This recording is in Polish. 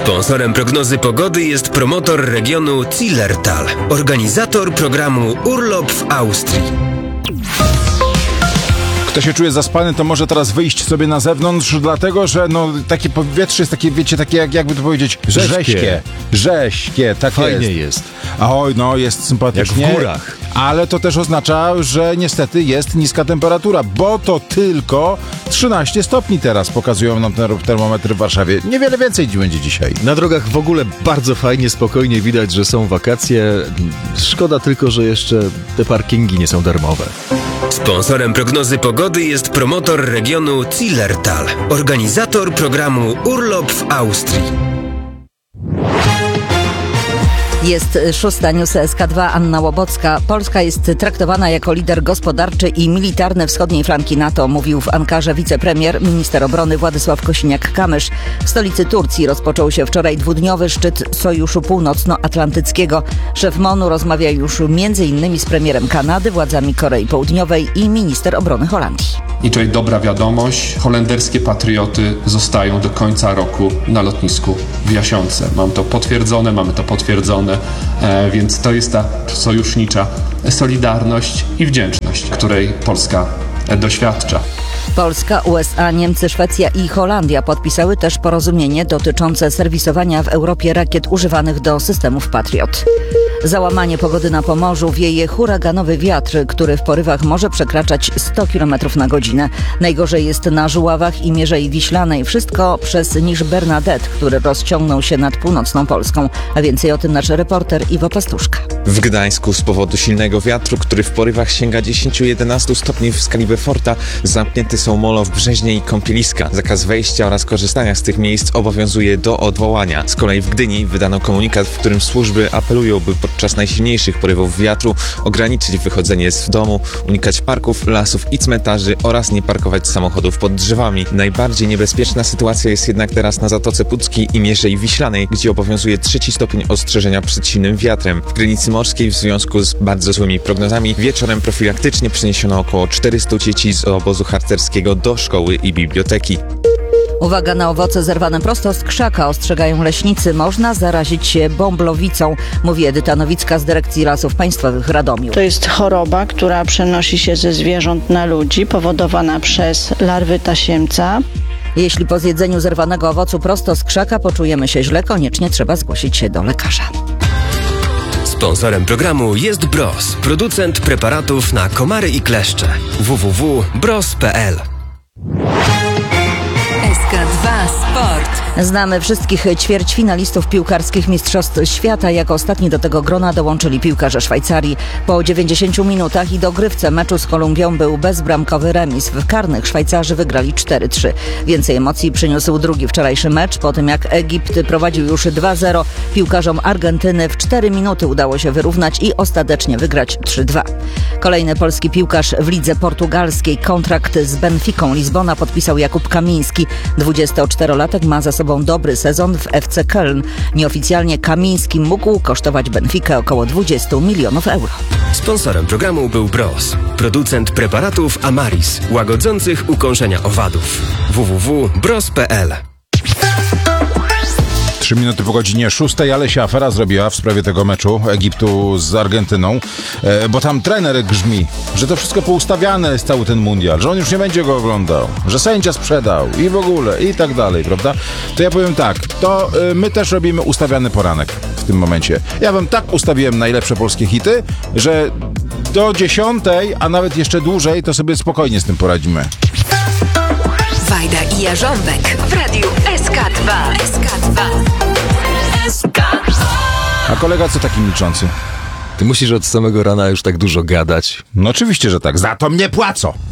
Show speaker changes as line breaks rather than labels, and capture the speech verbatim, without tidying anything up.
Sponsorem prognozy pogody jest promotor regionu Zillertal, organizator programu Urlop w Austrii.
Kto się czuje zaspany, to może teraz wyjść sobie na zewnątrz, dlatego, że no takie powietrze jest takie, wiecie, takie jak, jakby to powiedzieć,
Rześkie.
Rześkie, rześkie, tak
Fajnie
jest.
jest.
A oj, no jest sympatycznie.
Jak w górach.
Ale to też oznacza, że niestety jest niska temperatura, bo to tylko trzynaście stopni teraz pokazują nam te termometry w Warszawie. Niewiele więcej będzie dzisiaj.
Na drogach w ogóle bardzo fajnie, spokojnie widać, że są wakacje. Szkoda tylko, że jeszcze te parkingi nie są darmowe.
Sponsorem prognozy pogody jest promotor regionu Zillertal, organizator programu Urlop w Austrii.
Jest szósta News S K dwa, Anna Łobocka. Polska jest traktowana jako lider gospodarczy i militarny wschodniej flanki NATO, mówił w Ankarze wicepremier, minister obrony Władysław Kosiniak-Kamysz. W stolicy Turcji rozpoczął się wczoraj dwudniowy szczyt Sojuszu Północnoatlantyckiego. Szef M O N-u rozmawia już między innymi z premierem Kanady, władzami Korei Południowej i minister obrony Holandii.
I tutaj dobra wiadomość, holenderskie patrioty zostają do końca roku na lotnisku w Jasiące. Mam to potwierdzone, mamy to potwierdzone, e, więc to jest ta sojusznicza solidarność i wdzięczność, której Polska doświadcza.
Polska, U S A, Niemcy, Szwecja i Holandia podpisały też porozumienie dotyczące serwisowania w Europie rakiet używanych do systemów Patriot. Załamanie pogody na Pomorzu, wieje huraganowy wiatr, który w porywach może przekraczać sto kilometrów na godzinę. Najgorzej jest na Żuławach i Mierzei Wiślanej. Wszystko przez niż Bernadette, który rozciągnął się nad północną Polską. A więcej o tym nasz reporter Iwo Pastuszka.
W Gdańsku z powodu silnego wiatru, który w porywach sięga dziesięć do jedenastu stopni w skali Beauforta, zamknięty są molo w Brzeźnie i kąpieliska. Zakaz wejścia oraz korzystania z tych miejsc obowiązuje do odwołania. Z kolei w Gdyni wydano komunikat, w którym służby apelują, by podczas najsilniejszych porywów wiatru ograniczyć wychodzenie z domu, unikać parków, lasów i cmentarzy oraz nie parkować samochodów pod drzewami. Najbardziej niebezpieczna sytuacja jest jednak teraz na Zatoce Puckiej i Mierzei Wiślanej, gdzie obowiązuje trzeci stopień ostrzeżenia przed silnym wiatrem. W Krynicy Morskiej w związku z bardzo złymi prognozami wieczorem profilaktycznie przeniesiono około czterystu dzieci z obozu harcerskiego do szkoły i biblioteki.
Uwaga na owoce zerwane prosto z krzaka, ostrzegają leśnicy. Można zarazić się bąblowicą, mówi Edyta Nowicka z Dyrekcji Lasów Państwowych w Radomiu.
To jest choroba, która przenosi się ze zwierząt na ludzi, powodowana przez larwy tasiemca.
Jeśli po zjedzeniu zerwanego owocu prosto z krzaka poczujemy się źle, koniecznie trzeba zgłosić się do lekarza.
Sponsorem programu jest Bros, producent preparatów na komary i kleszcze. w w w kropka bros kropka p l.
S K dwa Sport.
Znamy wszystkich ćwierćfinalistów piłkarskich Mistrzostw Świata. Jako ostatni do tego grona dołączyli piłkarze Szwajcarii. Po dziewięćdziesięciu minutach i dogrywce meczu z Kolumbią był bezbramkowy remis. W karnych Szwajcarzy wygrali cztery trzy. Więcej emocji przyniósł drugi wczorajszy mecz. Po tym jak Egipt prowadził już dwa zero, piłkarzom Argentyny w cztery minuty udało się wyrównać i ostatecznie wygrać trzy dwa. Kolejny polski piłkarz w lidze portugalskiej. Kontrakt z Benficą Lizbona podpisał Jakub Kamiński. dwudziestoczterolatek ma za sobą dobry sezon w F C Köln. Nieoficjalnie Kamiński mógł kosztować Benfikę około dwadzieścia milionów euro.
Sponsorem programu był Bros, producent preparatów Amaris, łagodzących ukąszenia owadów. w w w kropka bros kropka p l.
Trzy minuty po godzinie szóstej, ale się afera zrobiła w sprawie tego meczu Egiptu z Argentyną, e, bo tam trener grzmi, że to wszystko poustawiane jest cały ten mundial, że on już nie będzie go oglądał, że sędzia sprzedał i w ogóle i tak dalej, prawda? To ja powiem tak, to e, my też robimy ustawiany poranek w tym momencie. Ja wam tak ustawiłem najlepsze polskie hity, że do dziesiątej, a nawet jeszcze dłużej, to sobie spokojnie z tym poradzimy.
Wajda i Jarząbek w radiu S K dwa. S K dwa. S K dwa.
A kolega co taki milczący?
Ty musisz od samego rana już tak dużo gadać.
No oczywiście, że tak. Za to mnie płacą.